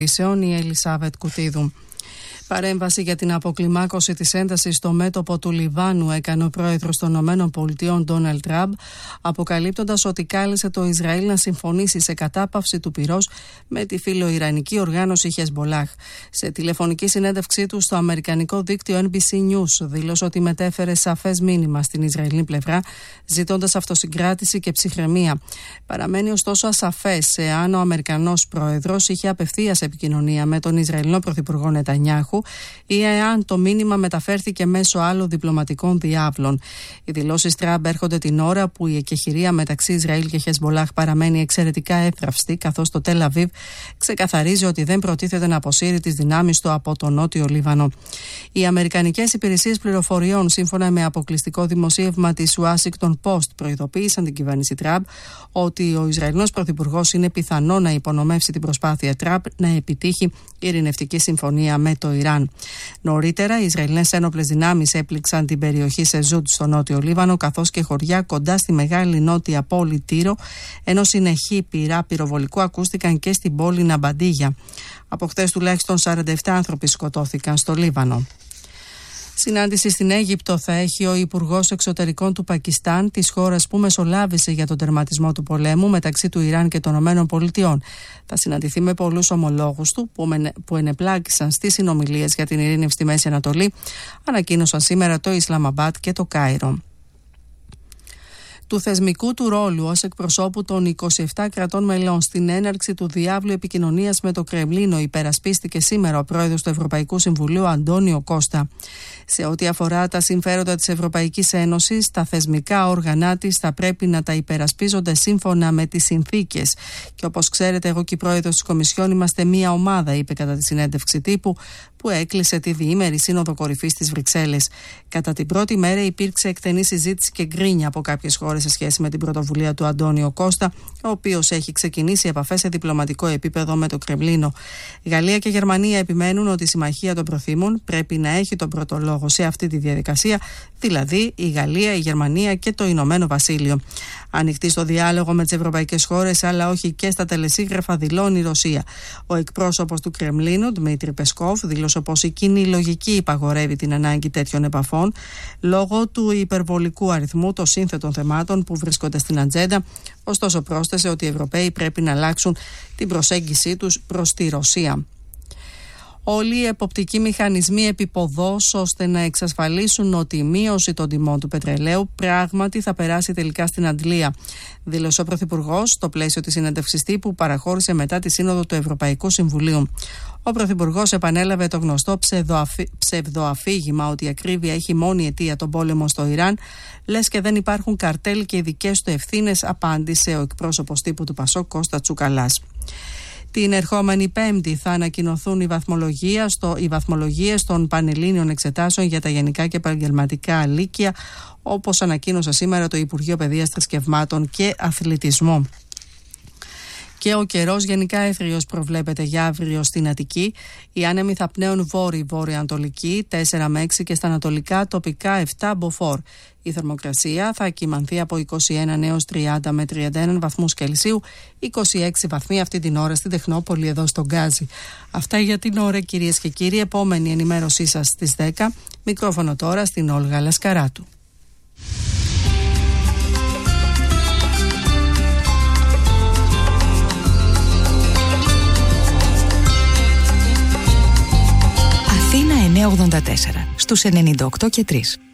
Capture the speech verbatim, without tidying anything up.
η Ελισάβετ Κουτίδου. Παρέμβαση για την αποκλιμάκωση της έντασης στο μέτωπο του Λιβάνου έκανε ο πρόεδρος των ΗΠΑ Ντόναλντ Τραμπ, αποκαλύπτοντας ότι κάλεσε το Ισραήλ να συμφωνήσει σε κατάπαυση του πυρός με τη φιλοϊρανική οργάνωση Χεσμπολάχ. Σε τηλεφωνική συνέντευξή του στο αμερικανικό δίκτυο Εν Μπι Σι News δήλωσε ότι μετέφερε σαφές μήνυμα στην Ισραηλινή πλευρά, ζητώντας αυτοσυγκράτηση και ψυχραιμία. Παραμένει ωστόσο ασαφές εάν ο Αμερικανός πρόεδρος είχε απευθείας επικοινωνία με τον Ισραηλινό πρωθυπουργό Νετανιάχου ή εάν το μήνυμα μεταφέρθηκε μέσω άλλων διπλωματικών διάβλων. Οι δηλώσεις Τραμπ έρχονται την ώρα που η εκεχηρία μεταξύ Ισραήλ και Χεσμπολάχ παραμένει εξαιρετικά εύθραυστη, καθώς το Τελ Αβίβ ξεκαθαρίζει ότι δεν προτίθεται να αποσύρει τις δυνάμεις του από το νότιο Λίβανο. Οι αμερικανικές υπηρεσίες πληροφοριών, σύμφωνα με αποκλειστικό δημοσίευμα της Washington Post, προειδοποίησαν την κυβέρνηση Τραμπ ότι ο Ισραηλινός πρωθυπουργός είναι πιθανό να υπονομεύσει την προσπάθεια Τραμπ να επιτύχει ειρηνευτική συμφωνία με το Ιράν. Νωρίτερα, οι Ισραηλινές ένοπλες δυνάμεις έπληξαν την περιοχή Σεζούντ στο νότιο Λίβανο, καθώς και χωριά κοντά στη μεγάλη νότια πόλη Τύρο, ενώ συνεχή πυρά πυροβολικού ακούστηκαν και στην πόλη Ναμπαντίγια. Από χθες τουλάχιστον σαράντα επτά άνθρωποι σκοτώθηκαν στο Λίβανο. Συνάντηση στην Αίγυπτο θα έχει ο Υπουργός Εξωτερικών του Πακιστάν, της χώρας που μεσολάβησε για τον τερματισμό του πολέμου μεταξύ του Ιράν και των ΗΠΑ. Θα συναντηθεί με πολλούς ομολόγους του που ενεπλάκησαν στις συνομιλίες για την ειρήνη στη Μέση Ανατολή, ανακοίνωσαν σήμερα το Ισλαμαμπάτ και το Κάιρο. Του θεσμικού του ρόλου ως εκπροσώπου των είκοσι επτά κρατών μελών στην έναρξη του διάβλου επικοινωνίας με το Κρεμλίνο υπερασπίστηκε σήμερα ο πρόεδρος του Ευρωπαϊκού Συμβουλίου Αντώνιο Κώστα. Σε ό,τι αφορά τα συμφέροντα της Ευρωπαϊκής Ένωσης, τα θεσμικά όργανα της θα πρέπει να τα υπερασπίζονται σύμφωνα με τις συνθήκες. Και όπως ξέρετε, εγώ και η πρόεδρος της Κομισιόν είμαστε μία ομάδα, είπε κατά τη συνέντευξη τύπου που έκλεισε τη διήμερη Σύνοδο Κορυφής στις Βρυξέλλες. Κατά την πρώτη μέρα υπήρξε εκτενή συζήτηση και γκρίνια από κάποιες χώρες σε σχέση με την πρωτοβουλία του Αντώνιο Κώστα, ο οποίος έχει ξεκινήσει επαφές σε διπλωματικό επίπεδο με το Κρεμλίνο. Γαλλία και Γερμανία επιμένουν ότι η Συμμαχία των Προθήμων πρέπει να έχει τον πρώτο λόγο σε αυτή τη διαδικασία, δηλαδή η Γαλλία, η Γερμανία και το Ηνωμένο Βασίλειο. Ανοιχτή στο διάλογο με τις ευρωπαϊκές χώρες, αλλά όχι και στα τελεσίγραφα, δηλώνει η Ρωσία. Ο εκπρόσωπος του Κρεμλίνου, Δημήτρη Πεσκόφ, δήλωσε πως η κοινή λογική υπαγορεύει την ανάγκη τέτοιων επαφών λόγω του υπερβολικού αριθμού των σύνθετων θεμάτων που βρίσκονται στην ατζέντα. Ωστόσο, πρόσθεσε ότι οι Ευρωπαίοι πρέπει να αλλάξουν την προσέγγιση τους προς τη Ρωσία. Όλοι οι εποπτικοί μηχανισμοί επιποδός ώστε να εξασφαλίσουν ότι η μείωση των τιμών του πετρελαίου πράγματι θα περάσει τελικά στην αντλία, δήλωσε ο Πρωθυπουργός στο πλαίσιο της συνέντευξης τύπου που παραχώρησε μετά τη Σύνοδο του Ευρωπαϊκού Συμβουλίου. Ο Πρωθυπουργός επανέλαβε το γνωστό ψευδοαφή... ψευδοαφήγημα ότι η ακρίβεια έχει μόνη αιτία τον πόλεμο στο Ιράν, λες και δεν υπάρχουν καρτέλ και οι δικές του ευθύνες, απάντησε ο εκπρόσωπος τύπου του Πασόκ Κώστα Τσουκαλάς. Την ερχόμενη Πέμπτη θα ανακοινωθούν οι, βαθμολογία στο, οι βαθμολογίες των πανελλήνιων εξετάσεων για τα γενικά και επαγγελματικά λύκεια, όπως ανακοίνωσε σήμερα το Υπουργείο Παιδείας, Θρησκευμάτων και Αθλητισμού. Και ο καιρός γενικά έθριος προβλέπεται για αύριο στην Αττική. Οι άνεμοι θα πνέουν βόρειο-βορειοανατολική τέσσερα με έξι και στα ανατολικά τοπικά επτά μποφόρ. Η θερμοκρασία θα κυμανθεί από είκοσι ένα έως τριάντα με τριάντα ένα βαθμούς Κελσίου, είκοσι έξι βαθμοί αυτή την ώρα στην Τεχνόπολη εδώ στον Γκάζι. Αυτά για την ώρα, κυρίες και κύριοι. Επόμενη ενημέρωσή σας στις δέκα. Μικρόφωνο τώρα στην Όλγα Λασκαράτου. Αθήνα εννιακόσια ογδόντα τέσσερα στους ενενήντα οκτώ και τρία.